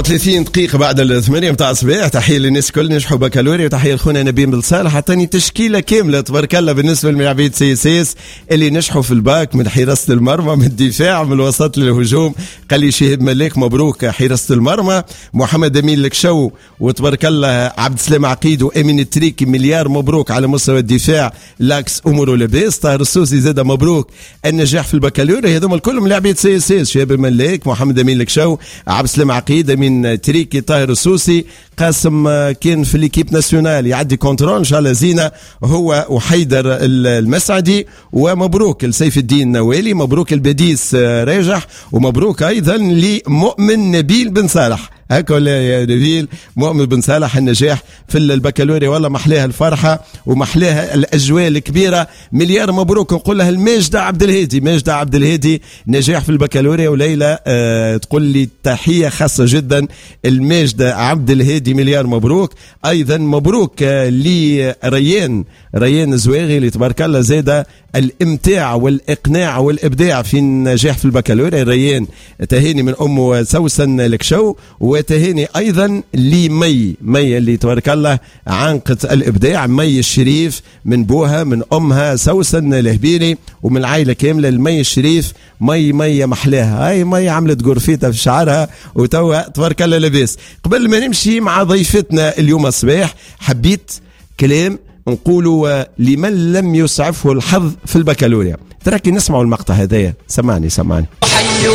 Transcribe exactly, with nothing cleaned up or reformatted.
ثلاثين دقيقة بعد الثمانية متاع الصباح. تحية للناس الكل نجحوا بكالوريا، وتحية لخونا نبيل بن صالح عطاني تشكيلة كاملة تبارك الله بالنسبة للاعبين سي اس اس اللي نجحوا في الباك، من حراسة المرمى، من الدفاع، من الوسط للهجوم. قال لي شهاب ملاك مبروك حراسة المرمى، محمد امين الكشو وتبارك الله عبد السلام عقيد وامين التريكي مليار مبروك على مستوى الدفاع، لاكس اموره لاباس. طاهر السوسي زاد مبروك النجاح في البكالوريا. هذوما الكل من لاعبين سي اس اس، شهاب ملاك، محمد امين الكشو، عبد السلام عقيد، من تريكي، طاهر السوسي. قاسم كان في ليكيب ناسيونال يعدي كونترول ان شاء الله زينه هو وحيدر المسعدي. ومبروك لسيف الدين نوالي، مبروك البديس راجح، ومبروك ايضا لمؤمن نبيل بن صالح. هكا ولا يا نبيل؟ مؤمن بن صالح النجاح في البكالوريا، والله محلاها الفرحه ومحلاها الاجواء الكبيره. مليار مبروك نقول لها الماجده عبد الهادي، ماجده عبد الهادي نجاح في البكالوريا. وليلى آه تقول لي تحيه خاصه جدا الماجده عبد الهادي، مليار مبروك. ايضا مبروك آه لريان ريان الزواغي اللي تبارك الله زاد الامتاع والاقناع والابداع في النجاح في البكالوريا. ريان تهاني من امه سوسن الكشو، وتهاني ايضا لمي مي اللي تبارك الله عنقة الابداع، مي الشريف من بوها من امها سوسن الهبيري، ومن العائله كامله المي الشريف. مي مي محلاها، هاي مي عملت غرفيتها في شعرها وتوا تبارك الله لاباس. قبل ما نمشي مع ضيفتنا اليوم الصباح، حبيت كلام نقولوا لمن لم يسعفه الحظ في البكالوريا. تراكي نسمعوا المقطع هذايا، سمعني سمعني.